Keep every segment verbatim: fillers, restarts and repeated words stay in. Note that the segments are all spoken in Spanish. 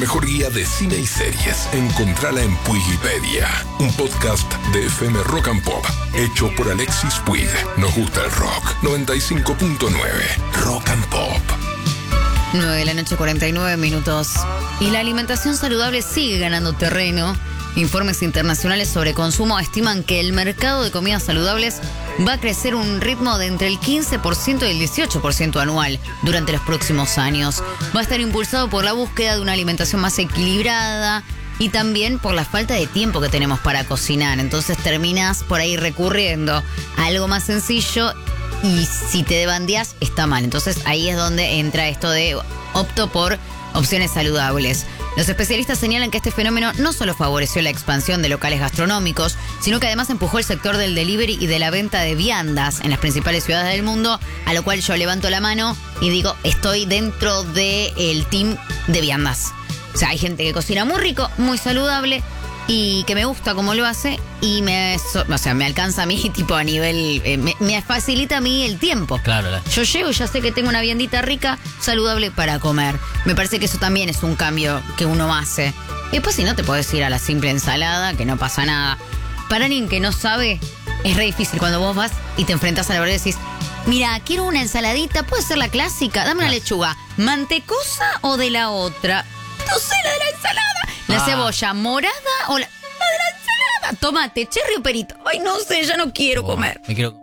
mejor guía de cine y series. Encontrala en Puigipedia, un podcast de F M Rock and Pop, hecho por Alexis Puig. Nos gusta el rock. noventa y cinco punto nueve Rock and Pop. nueve de la noche, cuarenta y nueve minutos. Y la alimentación saludable sigue ganando terreno. Informes internacionales sobre consumo estiman que el mercado de comidas saludables va a crecer un ritmo de entre el quince por ciento y el dieciocho por ciento anual durante los próximos años. Va a estar impulsado por la búsqueda de una alimentación más equilibrada y también por la falta de tiempo que tenemos para cocinar. Entonces terminas por ahí recurriendo a algo más sencillo y si te debandeas está mal. Entonces ahí es donde entra esto de opto por opciones saludables. Los especialistas señalan que este fenómeno no solo favoreció la expansión de locales gastronómicos, sino que además empujó el sector del delivery y de la venta de viandas en las principales ciudades del mundo, a lo cual yo levanto la mano y digo, estoy dentro del team de viandas. O sea, hay gente que cocina muy rico, muy saludable y que me gusta cómo lo hace y me, o sea, me alcanza a mí tipo a nivel, eh, me, me facilita a mí el tiempo. Claro. La... Yo llego y ya sé que tengo una viandita rica, saludable para comer. Me parece que eso también es un cambio que uno hace. Y después si no te podés ir a la simple ensalada, que no pasa nada. Para alguien que no sabe, es re difícil cuando vos vas y te enfrentás a la verdad y decís, mira, quiero una ensaladita, puede ser la clásica, dame una Ah. lechuga, ¿mantecosa o de la otra? No sé, la de la ensalada. La Ah. cebolla, morada o la, la de la ensalada. Tomate, cherry o perito. Ay, no sé, ya no quiero Oh, comer. Me quiero...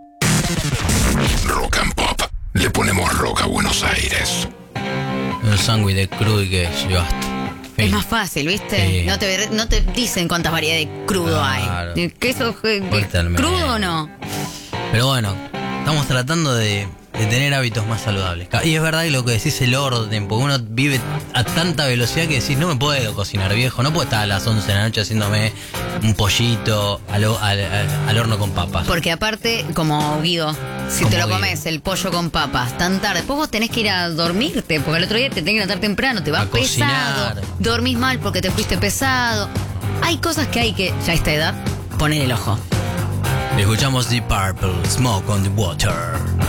Rock and Pop. Le ponemos rock a Buenos Aires. Un sándwich de crudo y que llevaste. Es Fin. más fácil, ¿viste? Sí. No te, no te dicen cuántas variedades de crudo Claro. hay. ¿Queso eh, Vuelta al crudo medio. o no? Pero bueno, estamos tratando de, de tener hábitos más saludables. Y es verdad que lo que decís, el orden, porque uno vive a tanta velocidad que decís, no me puedo cocinar, viejo, no puedo estar a las once de la noche haciéndome un pollito al, al, al, al horno con papas. Porque aparte, como Guido, si Como te lo Guido. comes el pollo con papas tan tarde, después vos tenés que ir a dormirte, porque el otro día te tenés que levantar temprano, te vas A pesado, cocinar. dormís mal porque te fuiste pesado. Hay cosas que hay que, ya a esta edad, poner el ojo. Escuchamos Deep Purple, Smoke on the Water.